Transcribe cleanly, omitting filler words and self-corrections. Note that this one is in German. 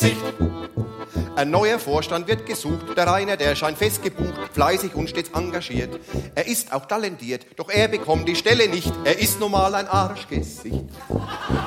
Arschgesicht. Ein neuer Vorstand wird gesucht, der Rainer, der scheint fest gebucht, fleißig und stets engagiert. Er ist auch talentiert, doch er bekommt die Stelle nicht, er ist nun mal ein Arschgesicht.